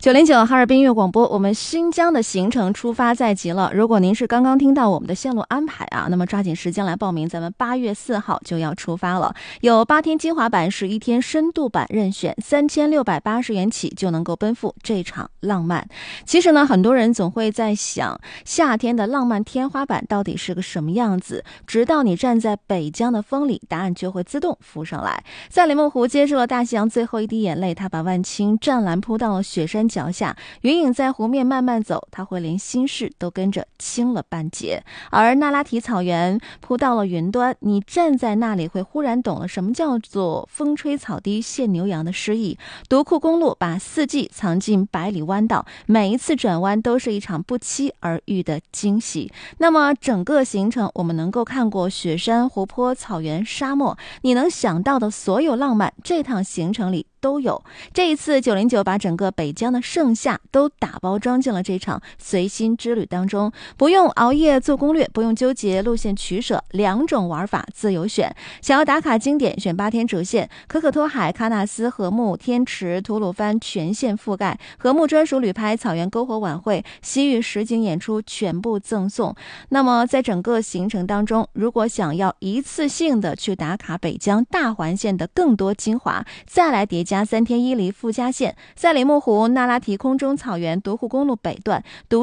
909哈尔滨音乐广播，我们新疆的行程出发在即了。如果您是刚刚听到我们的线路安排啊，那么抓紧时间来报名，咱们8月4号就要出发了。有8天精华版、11天深度版任选，3680元起就能够奔赴这场浪漫。其实呢，很多人总会在想，夏天的浪漫天花板到底是个什么样子？直到你站在北疆的风里，答案就会自动浮上来。在李梦湖接受了大西洋最后一滴眼泪，他把万顷湛蓝铺到了雪山脚下，云影在湖面慢慢走，他会连心事都跟着轻了半截。而那拉提草原铺到了云端，你站在那里会忽然懂了什么叫做风吹草低见牛羊的诗意。独库公路把四季藏进百里弯道，每一次转弯都是一场不期而遇的惊喜。那么整个行程我们能够看过雪山、湖泊、草原、沙漠，你能想到的所有浪漫，这趟行程里都有。这一次909把整个北疆的盛夏都打包装进了这场随心之旅当中，不用熬夜做攻略，不用纠结路线取舍，2种玩法自由选。想要打卡经典，选8天主线，可可托海、喀纳斯、禾木、天池、吐鲁番全线覆盖，禾木专属旅拍、草原篝火晚会、西域实景演出全部赠送。那么在整个行程当中，如果想要一次性的去打卡北疆大环线的更多精华，再来叠加3天伊犁附加线，在李木湖、那拉提空中草原、独库公路北段